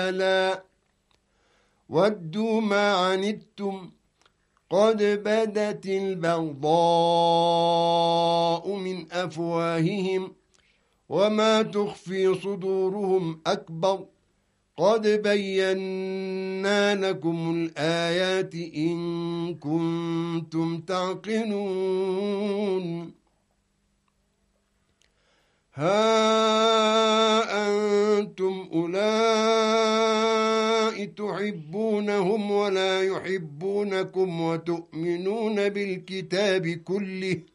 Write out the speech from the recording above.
لا ودوا ما عنتم قد بدت البغضاء من أفواههم وما تخفي صدورهم أكبر قد بينا لكم الآيات إن كنتم تعقلون ها أنتم أولئك تحبونهم ولا يحبونكم وتؤمنون بالكتاب كله